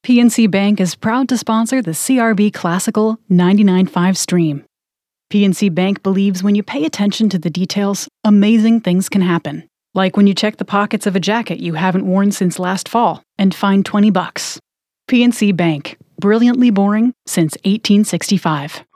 PNC Bank is proud to sponsor the CRB Classical 99.5 stream. PNC Bank believes when you pay attention to the details, amazing things can happen. Like when you check the pockets of a jacket you haven't worn since last fall and find $20. PNC Bank, brilliantly boring since 1865.